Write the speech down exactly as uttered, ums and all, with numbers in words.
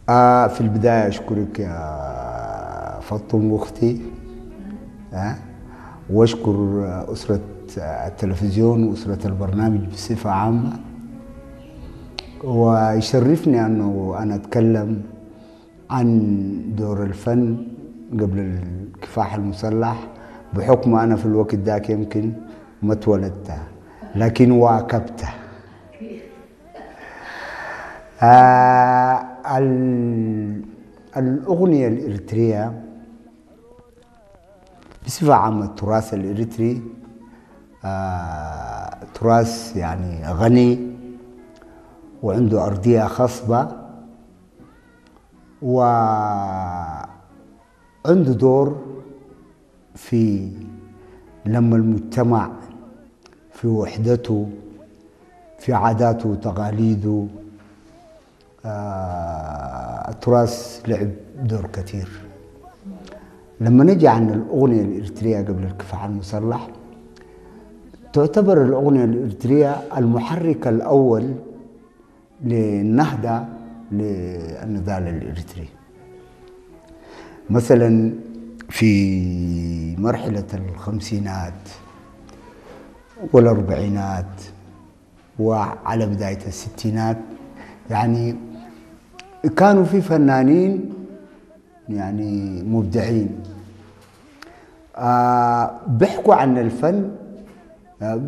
آه في البداية أشكرك يا فاطمة أختي، آه وأشكر أسرة التلفزيون وأسرة البرنامج بصفة عامة. ويشرفني أنه أنا أتكلم عن دور الفن قبل الكفاح المسلح، بحكم أنا في الوقت ذاك يمكن ما اتولدت لكن واكبته. آه الأغنية الإريترية بصفة عامة التراث الإريتري آه تراث يعني غني وعنده أرضية خصبة وعنده دور في لما المجتمع في وحدته في عاداته وتقاليده. آه التراث لعب دور كثير. لما نجي عن الأغنية الإريترية قبل الكفاح المسلح، تعتبر الأغنية الإريترية المحرك الأول للنهضة للنضال الإريتري. مثلا في مرحلة الخمسينات والأربعينات وعلى بداية الستينات يعني كانوا في فنانين يعني مبدعين آه بيحكوا عن الفن. آه